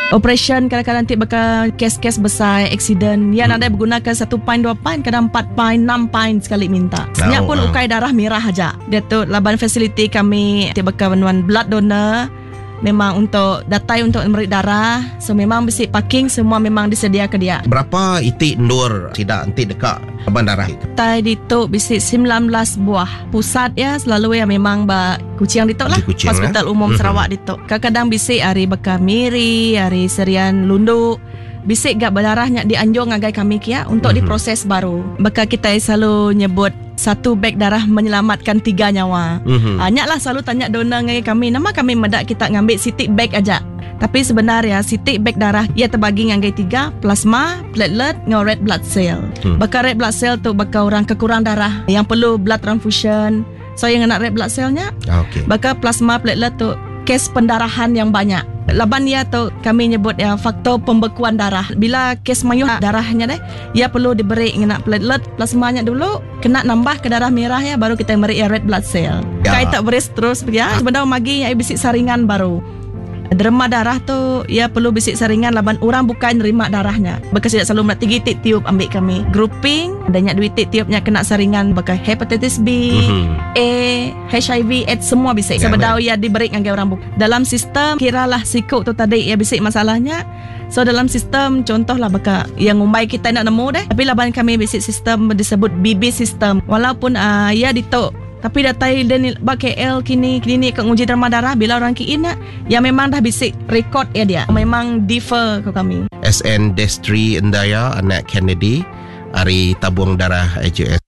Operation kadang-kadang nanti bakal kes-kes besar, accident. Yang ada bergunakan 1 pint, 2 pint, kadang 4 pint, 6 pint sekali minta. Sebenarnya pun ukai darah merah aja. Dia tu laban facility kami nanti bakal menuan blood donor. Memang untuk datai untuk memberi darah. So memang besi parking semua memang disedia ke dia. Berapa itik nur tidak nanti dekat laban darah itu? Tai dituk besi 19 buah. Pusat ya selalu ya memang kucing dituk lah. Hospital Umum Sarawak dituk. Kadang-kadang bisi hari bakal miri, hari serian lunduk. Bisik gak berdarahnya dianjung agai kami kia untuk diproses baru. Bakal kita selalu nyebut 1 beg darah menyelamatkan 3 nyawa. Lah selalu tanya donor ngai kami, nama kami medak kita ngambil sitik beg aja. Tapi sebenarnya sitik beg darah ia terbagi ngai 3, plasma, platelet, ngau red blood cell. Bakal red blood cell tu bakal orang kekurang darah yang perlu blood transfusion. So yang nak red blood cellnya, bakal plasma, platelet tu kes pendarahan yang banyak. Laban dia tu kami nyebut ya faktor pembekuan darah. Bila kes mayuh darahnya deh, ia perlu diberi nak platelet plasmanya dulu, kena nambah ke darah merah ya baru kita beri ya red blood cell. Kai tak beres terus ya. Sebenarnya magi ya bisik saringan baru. Derma darah tu ia perlu bisik saringan laban orang bukan nerima darahnya. Bekas tidak selalu nak 3 titik tiup ambil kami. Grouping adanya 2 titik tiupnya kena saringan bekas hepatitis B, A, HIV, AIDS semua bisik. Sebedau ia diberi dengan orang bukan. Dalam sistem kiralah sikuk tu tadi ia bisik masalahnya. So dalam sistem contohlah bekas yang umbai kita nak nemu deh. Tapi laban kami bisik sistem disebut BB sistem. Walaupun ia ditok tapi datai dan KL kini klinik uji derma darah bila orang kiin ya memang dah bisik rekod ya dia memang differ ke kami. SN Destri Endaya anak Kennedy hari tabung darah HUS